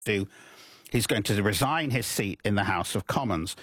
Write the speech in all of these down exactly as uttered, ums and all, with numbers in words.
do. He's going to resign his seat in the House of Commons.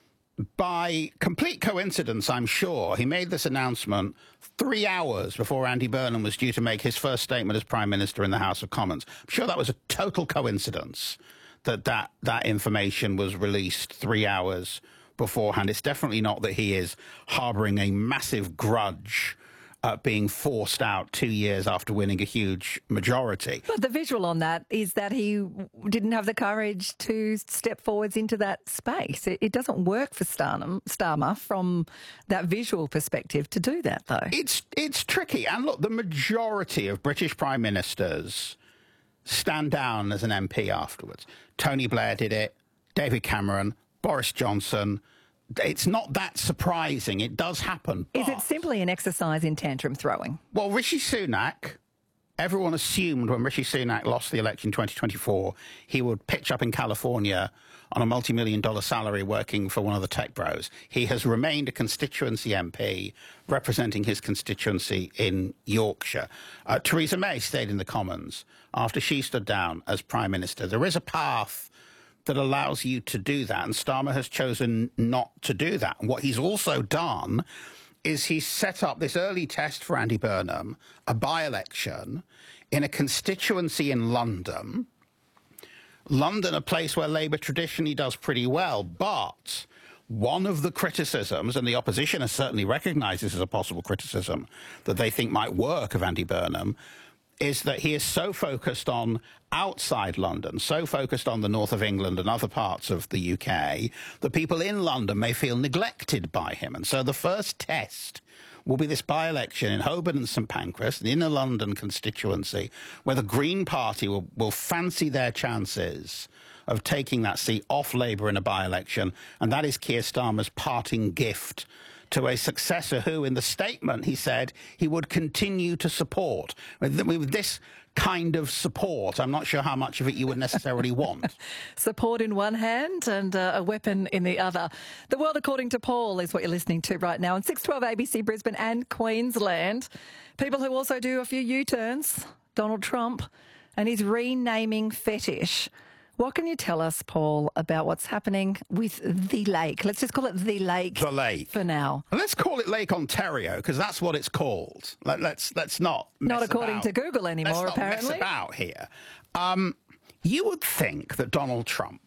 By complete coincidence, I'm sure, he made this announcement three hours before Andy Burnham was due to make his first statement as Prime Minister in the House of Commons. I'm sure that was a total coincidence that that, that information was released three hours beforehand. It's definitely not that he is harbouring a massive grudge Uh, being forced out two years after winning a huge majority. But the visual on that is that he didn't have the courage to step forwards into that space. It, it doesn't work for Starmer, Starmer from that visual perspective to do that, though. It's, it's tricky. And look, the majority of British Prime Ministers stand down as an M P afterwards. Tony Blair did it, David Cameron, Boris Johnson. It's not that surprising. It does happen. Is it simply an exercise in tantrum throwing? Well, Rishi Sunak, everyone assumed when Rishi Sunak lost the election in twenty twenty-four, he would pitch up in California on a multi-million dollar salary working for one of the tech bros. He has remained a constituency M P representing his constituency in Yorkshire. Uh, Theresa May stayed in the Commons after she stood down as Prime Minister. There is a path that allows you to do that, and Starmer has chosen not to do that. And what he's also done is he's set up this early test for Andy Burnham, a by-election in a constituency in London. London, a place where Labour traditionally does pretty well, but one of the criticisms, and the opposition has certainly recognised this as a possible criticism that they think might work of Andy Burnham, is that he is so focused on outside London, so focused on the north of England and other parts of the U K, that people in London may feel neglected by him. And so the first test will be this by-election in Holborn and St Pancras, an inner London constituency, where the Green Party will, will fancy their chances of taking that seat off Labour in a by-election, and that is Keir Starmer's parting gift to a successor who, in the statement, he said he would continue to support. With, with this kind of support, I'm not sure how much of it you would necessarily want. Support in one hand and uh, a weapon in the other. The World According to Paul is what you're listening to right now on six twelve A B C Brisbane and Queensland. People who also do a few U-turns, Donald Trump and his renaming fetish. What can you tell us, Paul, about what's happening with the lake? Let's just call it the lake. The lake. For now. Well, let's call it Lake Ontario, because that's what it's called. Let, let's let's not mess Not according about. to Google anymore, let's not apparently. Mess about here. Um, you would think that Donald Trump,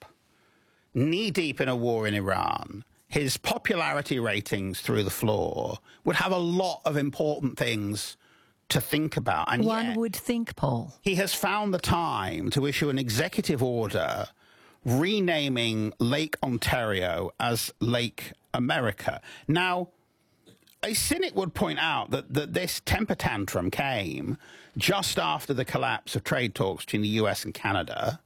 knee-deep in a war in Iran, his popularity ratings through the floor, would have a lot of important things to think about. And One yet, would think, Paul. he has found the time to issue an executive order renaming Lake Ontario as Lake America. Now, a cynic would point out that, that this temper tantrum came just after the collapse of trade talks between the U S and Canada,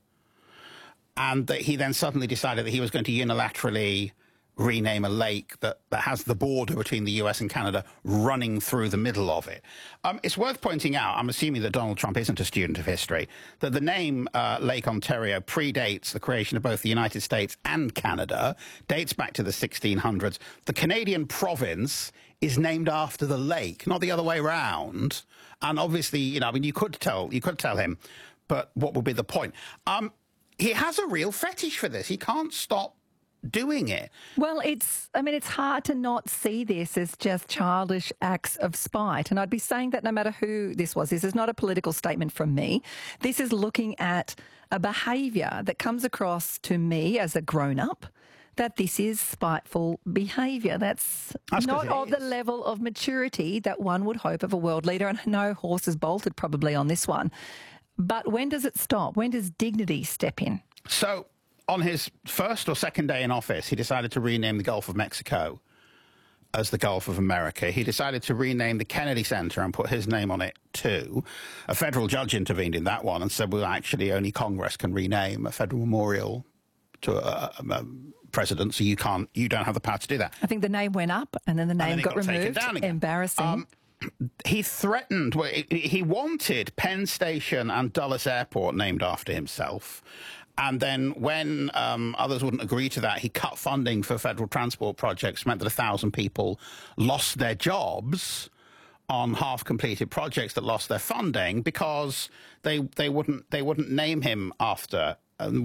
and that he then suddenly decided that he was going to unilaterally rename a lake that, that has the border between the U S and Canada running through the middle of it. Um, it's worth pointing out, I'm assuming that Donald Trump isn't a student of history, that the name uh, Lake Ontario predates the creation of both the United States and Canada, dates back to the sixteen hundreds. The Canadian province is named after the lake, not the other way around. And obviously, you know, I mean, you could tell, you could tell him, but what would be the point? Um, he has a real fetish for this. He can't stop doing it. Well, it's, I mean, it's hard to not see this as just childish acts of spite. And I'd be saying that no matter who this was. This is not a political statement from me. This is looking at a behaviour that comes across to me as a grown-up, that this is spiteful behaviour. That's, That's not of the level of maturity that one would hope of a world leader. And I know horse has bolted probably on this one. But when does it stop? When does dignity step in? So, on his first or second day in office, he decided to rename the Gulf of Mexico as the Gulf of America. He decided to rename the Kennedy Center and put his name on it too. A federal judge intervened in that one and said, well, actually, only Congress can rename a federal memorial to a, a, a president, so you can't, you don't have the power to do that. I think the name went up and then the name then got, got removed. Down again. Embarrassing. Um, he threatened, well, he wanted Penn Station and Dulles Airport named after himself. And then when um, others wouldn't agree to that, he cut funding for federal transport projects, meant that a thousand people lost their jobs on half-completed projects that lost their funding because they they wouldn't they wouldn't name him after. Um,